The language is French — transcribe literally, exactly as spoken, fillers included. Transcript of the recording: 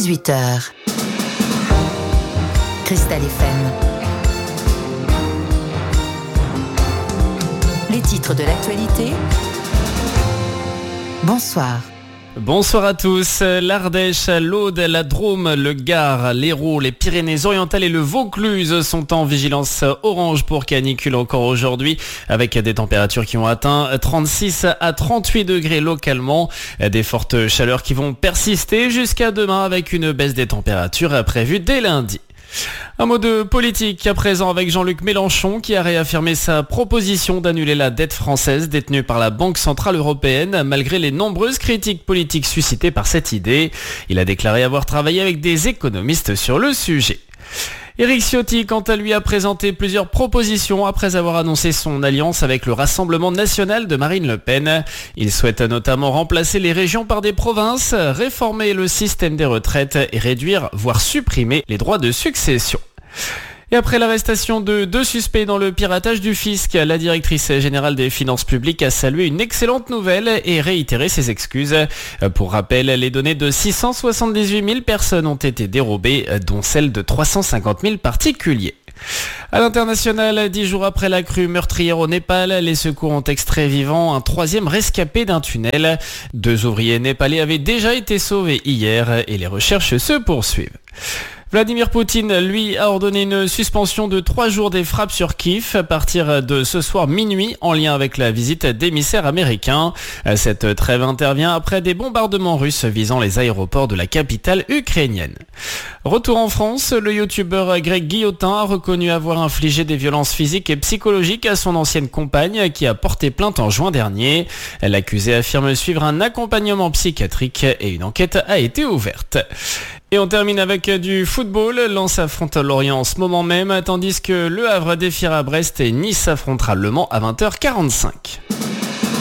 dix-huit heures. Cristal F M. Les titres de l'actualité. Bonsoir. Bonsoir à tous. L'Ardèche, l'Aude, la Drôme, le Gard, l'Hérault, les Pyrénées-Orientales et le Vaucluse sont en vigilance orange pour canicule encore aujourd'hui, avec des températures qui ont atteint trente-six à trente-huit degrés localement. Des fortes chaleurs qui vont persister jusqu'à demain avec une baisse des températures prévue dès lundi. Un mot de politique à présent avec Jean-Luc Mélenchon qui a réaffirmé sa proposition d'annuler la dette française détenue par la Banque Centrale Européenne malgré les nombreuses critiques politiques suscitées par cette idée. Il a déclaré avoir travaillé avec des économistes sur le sujet. Éric Ciotti, quant à lui, a présenté plusieurs propositions après avoir annoncé son alliance avec le Rassemblement national de Marine Le Pen. Il souhaite notamment remplacer les régions par des provinces, réformer le système des retraites et réduire, voire supprimer, les droits de succession. Et après l'arrestation de deux suspects dans le piratage du fisc, la directrice générale des finances publiques a salué une excellente nouvelle et réitéré ses excuses. Pour rappel, les données de six cent soixante-dix-huit mille personnes ont été dérobées, dont celles de trois cent cinquante mille particuliers. À l'international, dix jours après la crue meurtrière au Népal, les secours ont extrait vivant un troisième rescapé d'un tunnel. Deux ouvriers népalais avaient déjà été sauvés hier et les recherches se poursuivent. Vladimir Poutine, lui, a ordonné une suspension de trois jours des frappes sur Kiev à partir de ce soir minuit en lien avec la visite d'émissaires américains. Cette trêve intervient après des bombardements russes visant les aéroports de la capitale ukrainienne. Retour en France, le youtubeur Greg Guillotin a reconnu avoir infligé des violences physiques et psychologiques à son ancienne compagne qui a porté plainte en juin dernier. L'accusé affirme suivre un accompagnement psychiatrique et une enquête a été ouverte. Et on termine avec du football. Lens affronte Lorient en ce moment même, tandis que Le Havre défiera Brest et Nice affrontera Le Mans à vingt heures quarante-cinq.